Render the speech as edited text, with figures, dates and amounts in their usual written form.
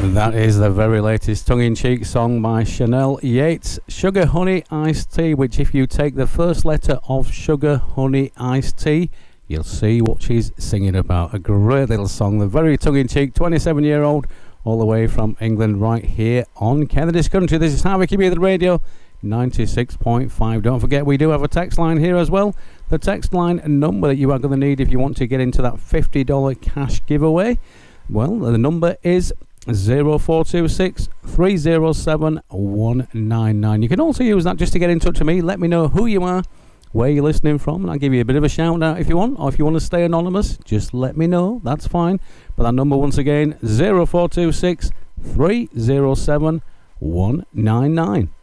That is the very latest tongue-in-cheek song by Chanel Yates, Sugar Honey Iced Tea, which if you take the first letter of Sugar Honey Iced Tea, you'll see what she's singing about. A great little song, the very tongue-in-cheek 27-year-old, all the way from England, right here on Kennedy's Country. This is Harvey Community Radio 96.5. Don't forget, we do have a text line here as well. The text line number that you are going to need if you want to get into that $50 cash giveaway. Well, the number is 0426 307 199. You can also use that just to get in touch with me. Let me know who you are, where you're listening from, and I'll give you a bit of a shout out if you want, or if you want to stay anonymous, just let me know, that's fine. But that number once again, 0426 307 199.